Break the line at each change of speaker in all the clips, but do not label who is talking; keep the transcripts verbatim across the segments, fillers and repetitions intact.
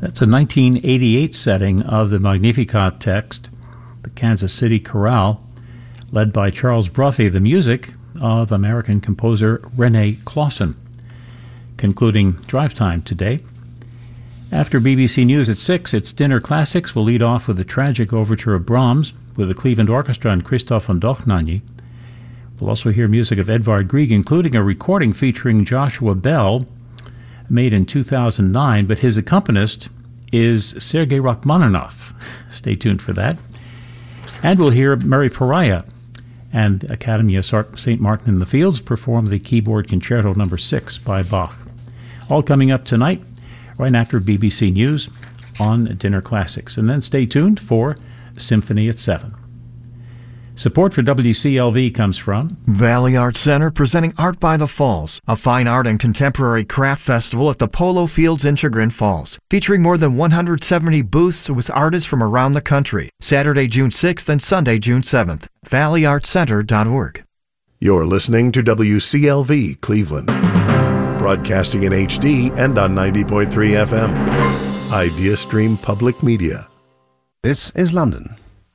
That's a nineteen eighty-eight setting of the Magnificat text, the Kansas City Chorale, led by Charles Bruffy, the music of American composer René Clausen. Concluding Drive Time today. After B B C News at six, it's Dinner Classics. We'll lead off with the tragic overture of Brahms with the Cleveland Orchestra and Christoph von Dohnanyi. We'll also hear music of Edvard Grieg, including a recording featuring Joshua Bell, made in two thousand nine, but his accompanist is Sergei Rachmaninoff. Stay tuned for that. And we'll hear Mary Pariah and Academy of Saint Martin in the Fields perform the Keyboard Concerto number six by Bach. All coming up tonight, right after B B C News on Dinner Classics. And then stay tuned for Symphony at seven. Support for W C L V comes from
Valley Art Center, presenting Art by the Falls, a fine art and contemporary craft festival at the Polo Fields in Chagrin Falls, featuring more than one hundred seventy booths with artists from around the country. Saturday, June sixth and Sunday, June seventh. valley art center dot org.
You're listening to W C L V Cleveland, broadcasting in H D and on ninety point three F M. Idea Stream Public Media.
This is London.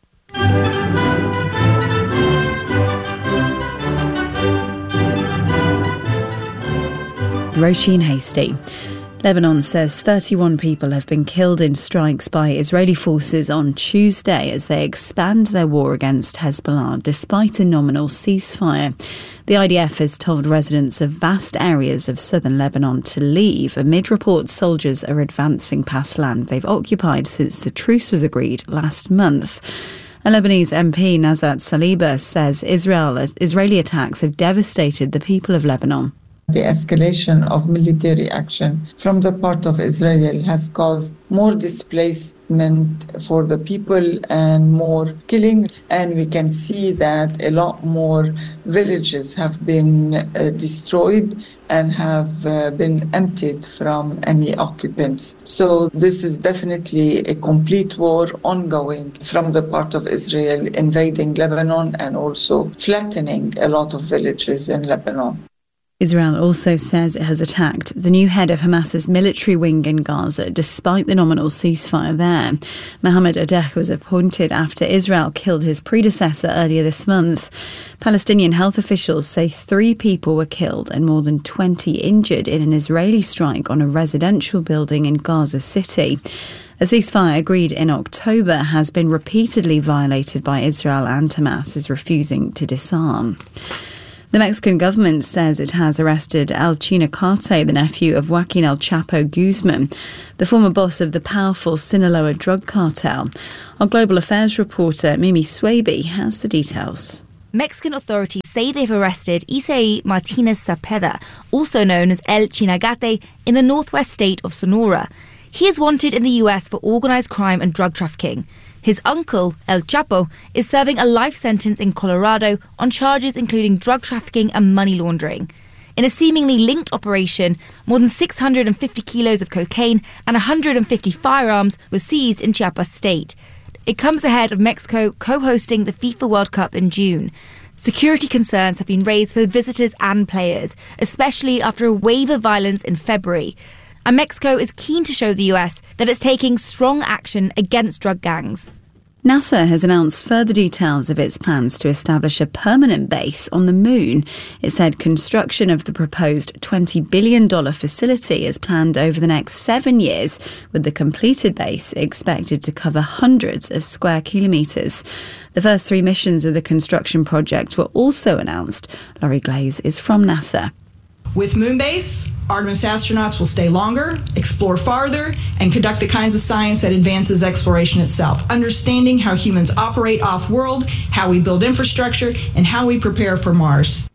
Roisin Hasty. Lebanon says thirty-one people have been killed in strikes by Israeli forces on Tuesday as they expand their war against Hezbollah despite a nominal ceasefire. The I D F has told residents of vast areas of southern Lebanon to leave amid reports soldiers are advancing past land they've occupied since the truce was agreed last month. A Lebanese M P, Nazat Saliba, says Israel, Israeli attacks have devastated the people of Lebanon.
The escalation of military action from the part of Israel has caused more displacement for the people and more killing. And we can see that a lot more villages have been uh, destroyed and have uh, been emptied from any occupants. So this is definitely a complete war ongoing from the part of Israel invading Lebanon and also flattening a lot of villages in Lebanon.
Israel also says it has attacked the new head of Hamas's military wing in Gaza, despite the nominal ceasefire there. Mohammed Adeh was appointed after Israel killed his predecessor earlier this month. Palestinian health officials say three people were killed and more than twenty injured in an Israeli strike on a residential building in Gaza City. A ceasefire agreed in October has been repeatedly violated by Israel, and Hamas is refusing to disarm. The Mexican government says it has arrested El Chinacate, the nephew of Joaquin El Chapo Guzman, the former boss of the powerful Sinaloa drug cartel. Our global affairs reporter Mimi Swaby has the details.
Mexican authorities say they've arrested Isaí Martinez Cepeda, also known as El Chinagate, in the northwest state of Sonora. He is wanted in the U S for organised crime and drug trafficking. His uncle, El Chapo, is serving a life sentence in Colorado on charges including drug trafficking and money laundering. In a seemingly linked operation, more than six hundred fifty kilos of cocaine and one hundred fifty firearms were seized in Chiapas state. It comes ahead of Mexico co-hosting the FIFA World Cup in June. Security concerns have been raised for visitors and players, especially after a wave of violence in February. And Mexico is keen to show the U S that it's taking strong action against drug gangs.
NASA has announced further details of its plans to establish a permanent base on the moon. It said construction of the proposed twenty billion dollars facility is planned over the next seven years, with the completed base expected to cover hundreds of square kilometres. The first three missions of the construction project were also announced. Laurie Glaze is from NASA.
With Moonbase, Artemis astronauts will stay longer, explore farther, and conduct the kinds of science that advances exploration itself, understanding how humans operate off-world, how we build infrastructure, and how we prepare for Mars.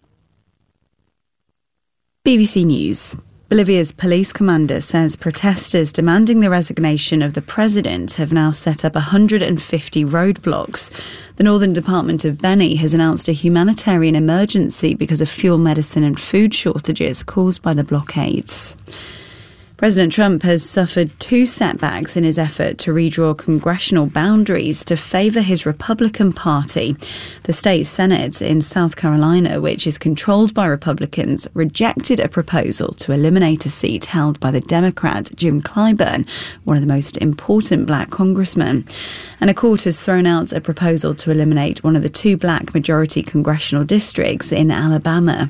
B B C News. Bolivia's police commander says protesters demanding the resignation of the president have now set up one hundred fifty roadblocks. The Northern Department of Beni has announced a humanitarian emergency because of fuel, medicine and food shortages caused by the blockades. President Trump has suffered two setbacks in his effort to redraw congressional boundaries to favour his Republican Party. The state Senate in South Carolina, which is controlled by Republicans, rejected a proposal to eliminate a seat held by the Democrat Jim Clyburn, one of the most important black congressmen. And a court has thrown out a proposal to eliminate one of the two black majority congressional districts in Alabama.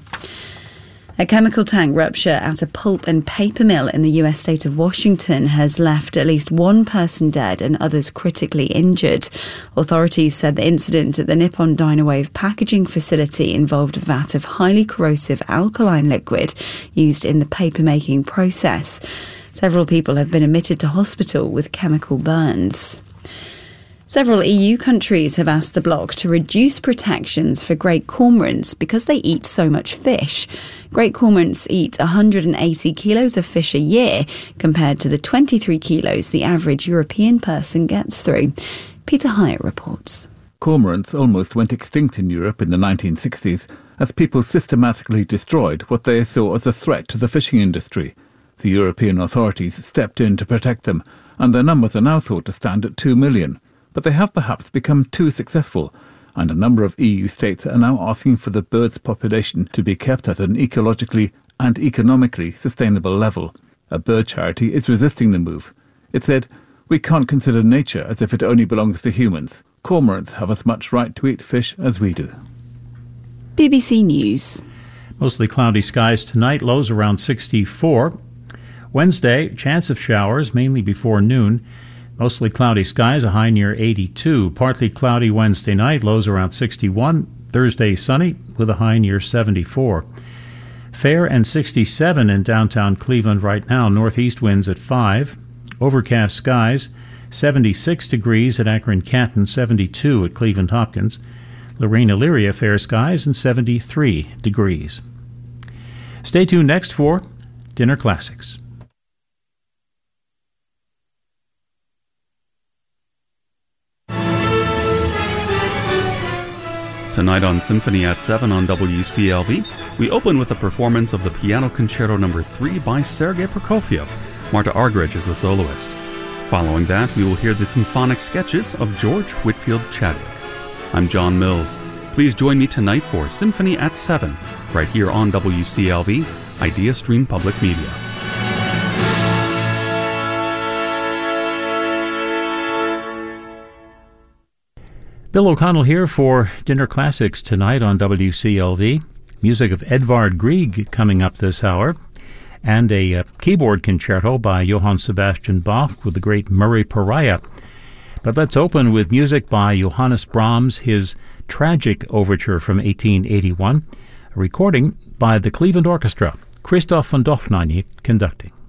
A chemical tank rupture at a pulp and paper mill in the U S state of Washington has left at least one person dead and others critically injured. Authorities said the incident at the Nippon Dynawave packaging facility involved a vat of highly corrosive alkaline liquid used in the paper-making process. Several people have been admitted to hospital with chemical burns. Several E U countries have asked the bloc to reduce protections for great cormorants because they eat so much fish. Great cormorants eat one hundred eighty kilos of fish a year compared to the twenty-three kilos the average European person gets through. Peter Hyatt reports.
Cormorants almost went extinct in Europe in the nineteen sixties as people systematically destroyed what they saw as a threat to the fishing industry. The European authorities stepped in to protect them, and their numbers are now thought to stand at two million. But they have perhaps become too successful, and a number of E U states are now asking for the bird's population to be kept at an ecologically and economically sustainable level. A bird charity is resisting the move. It said, "We can't consider nature as if it only belongs to humans. Cormorants have as much right to eat fish as we do."
B B C News.
Mostly cloudy skies tonight, lows around sixty-four. Wednesday, chance of showers, mainly before noon. Mostly cloudy skies, a high near eighty-two. Partly cloudy Wednesday night, lows around sixty-one. Thursday, sunny, with a high near seventy-four. Fair and sixty-seven in downtown Cleveland right now. Northeast winds at five. Overcast skies, seventy-six degrees at Akron-Canton, seventy-two at Cleveland-Hopkins. Lorraine-Elyria, fair skies, and seventy-three degrees. Stay tuned next for Dinner Classics.
Tonight on Symphony at seven on W C L V, we open with a performance of the Piano Concerto number three by Sergei Prokofiev. Marta Argerich is the soloist. Following that, we will hear the symphonic sketches of George Whitfield Chadwick. I'm John Mills. Please join me tonight for Symphony at seven, right here on W C L V, Idea Stream Public Media.
Bill O'Connell here for Dinner Classics tonight on W C L V. Music of Edvard Grieg coming up this hour, and a uh, keyboard concerto by Johann Sebastian Bach with the great Murray Pariah. But let's open with music by Johannes Brahms, his Tragic Overture from eighteen eighty-one, a recording by the Cleveland Orchestra, Christoph von Dohnanyi conducting.